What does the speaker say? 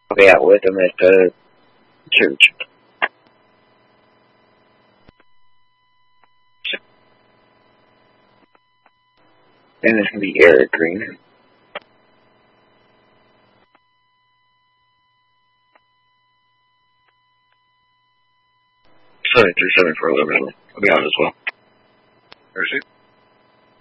I'll be out with them at the church. And it's going to be Eric Green. 737 for 11. I'll be out as well. Mercy.